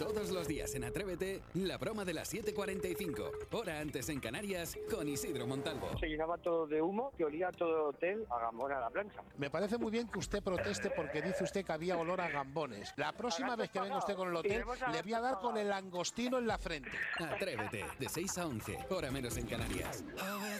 Todos los días en Atrévete, la broma de las 7:45, hora antes en Canarias, con Isidro Montalvo. Se llenaba todo de humo, que olía todo el hotel a Gambón a la plancha. Me parece muy bien que usted proteste porque dice usted que había olor a gambones. La próxima vez que venga usted con el hotel, le voy a dar con el langostino en la frente. Atrévete, de 6 a 11, hora menos en Canarias.